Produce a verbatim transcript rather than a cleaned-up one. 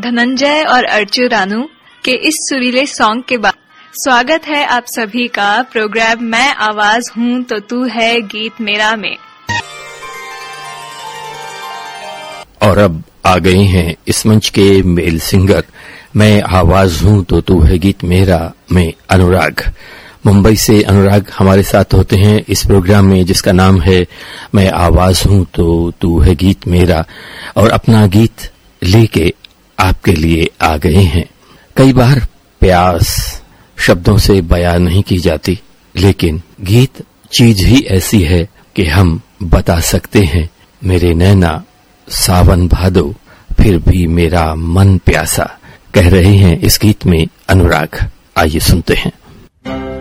धनंजय और अर्चू रानू के इस सुरीले सॉन्ग के बाद स्वागत है आप सभी का प्रोग्राम मैं आवाज हूँ तो तू है गीत मेरा में। और अब आ गए हैं इस मंच के मेल सिंगर मैं आवाज हूँ तो तू है गीत मेरा में अनुराग। मुंबई से अनुराग हमारे साथ होते हैं इस प्रोग्राम में जिसका नाम है मैं आवाज हूँ तो तू है गीत मेरा, और अपना गीत लेके आपके लिए आ गए हैं। कई बार प्यास शब्दों से बयान नहीं की जाती, लेकिन गीत चीज ही ऐसी है कि हम बता सकते हैं। मेरे नैना सावन भादो फिर भी मेरा मन प्यासा, कह रहे हैं इस गीत में अनुराग। आइए सुनते हैं।